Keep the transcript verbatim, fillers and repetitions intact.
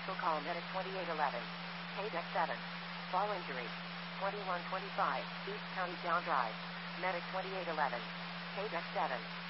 Special call medic twenty-eight eleven. K D E C seven. Fall injury. twenty-one twenty-five, East County Town Drive. Medic twenty-eight eleven. K D E C seven.